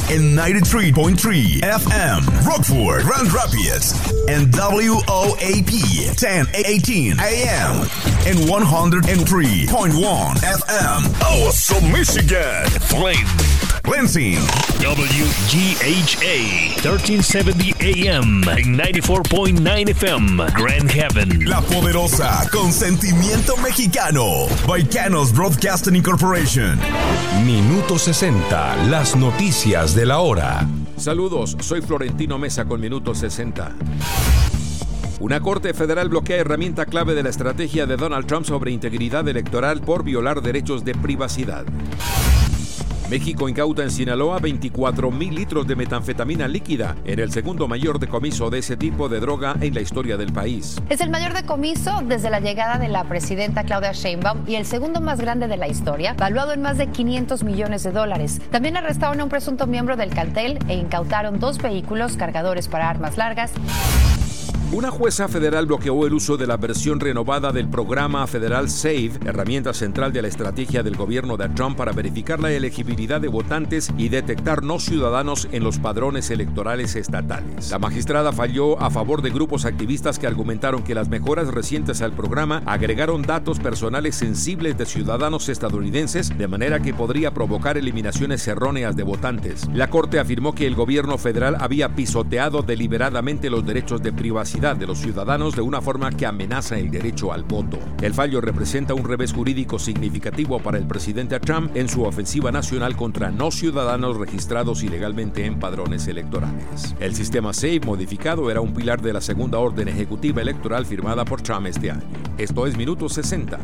en 93.3 FM, Rockford, Grand Rapids, and WOAP 1018 AM, and 103.1 FM, Awesome, Michigan, Flint, Lansing, WGHA 1370 AM, en 94.9 FM, Grand Haven, La Poderosa, con sentimiento mexicano, Baicanos Broadcasting Incorporation. Minuto 60, las noticias de la hora. Saludos, soy Florentino Mesa con Minuto 60. Una corte federal bloquea herramienta clave de la estrategia de Donald Trump sobre integridad electoral por violar derechos de privacidad. México incauta en Sinaloa 24,000 litros de metanfetamina líquida, en el segundo mayor decomiso de ese tipo de droga en la historia del país. Es el mayor decomiso desde la llegada de la presidenta Claudia Sheinbaum y el segundo más grande de la historia, valuado en más de $500 millones. También arrestaron a un presunto miembro del cartel e incautaron 2 vehículos cargadores para armas largas. Una jueza federal bloqueó el uso de la versión renovada del programa federal SAVE, herramienta central de la estrategia del gobierno de Trump para verificar la elegibilidad de votantes y detectar no ciudadanos en los padrones electorales estatales. La magistrada falló a favor de grupos activistas que argumentaron que las mejoras recientes al programa agregaron datos personales sensibles de ciudadanos estadounidenses, de manera que podría provocar eliminaciones erróneas de votantes. La corte afirmó que el gobierno federal había pisoteado deliberadamente los derechos de privacidad de los ciudadanos de una forma que amenaza el derecho al voto. El fallo representa un revés jurídico significativo para el presidente Trump en su ofensiva nacional contra no ciudadanos registrados ilegalmente en padrones electorales. El sistema SAVE modificado era un pilar de la segunda orden ejecutiva electoral firmada por Trump este año. Esto es Minuto 60.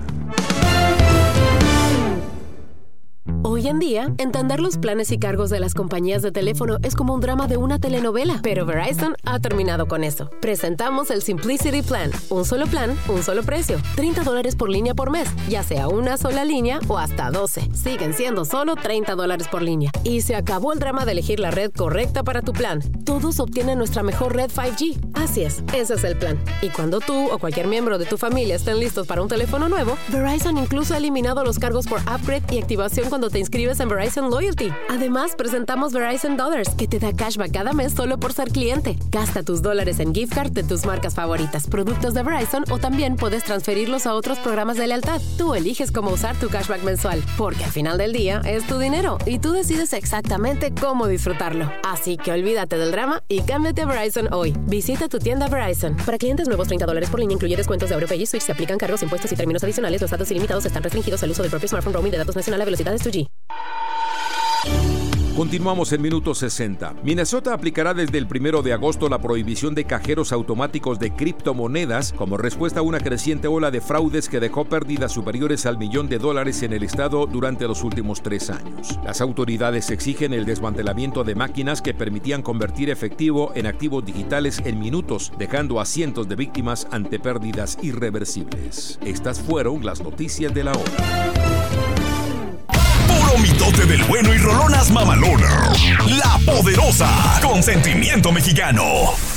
Hoy en día, entender los planes y cargos de las compañías de teléfono es como un drama de una telenovela, pero Verizon ha terminado con eso. Presentamos el Simplicity Plan, un solo plan, un solo precio, $30 por línea por mes, ya sea una sola línea o hasta 12. Siguen siendo solo $30 por línea. Y se acabó el drama de elegir la red correcta para tu plan. Todos obtienen nuestra mejor red 5G. Así es, ese es el plan. Y cuando tú o cualquier miembro de tu familia estén listos para un teléfono nuevo, Verizon incluso ha eliminado los cargos por upgrade y activación cuando te inscribes en Verizon Loyalty. Además, presentamos Verizon Dollars, que te da cashback cada mes solo por ser cliente. Gasta tus dólares en gift card de tus marcas favoritas, productos de Verizon, o también puedes transferirlos a otros programas de lealtad. Tú eliges cómo usar tu cashback mensual, porque al final del día es tu dinero y tú decides exactamente cómo disfrutarlo. Así que olvídate del drama y cámbiate a Verizon hoy. Visita tu tienda Verizon. Para clientes nuevos, $30 por línea, incluye descuentos de AuroPay y Switch. Se aplican cargos, impuestos y términos adicionales. Los datos ilimitados están restringidos al uso del propio smartphone. Roaming de datos nacional a velocidades 2G. Continuamos en Minuto 60. Minnesota aplicará desde el 1 de agosto la prohibición de cajeros automáticos de criptomonedas como respuesta a una creciente ola de fraudes que dejó pérdidas superiores al $1 millón en el estado durante los últimos 3 años. Las autoridades exigen el desmantelamiento de máquinas que permitían convertir efectivo en activos digitales en minutos, dejando a cientos de víctimas ante pérdidas irreversibles. Estas fueron las noticias de la hora. Puro mitote del bueno y rolonas mamalonas. La Poderosa, con sentimiento mexicano.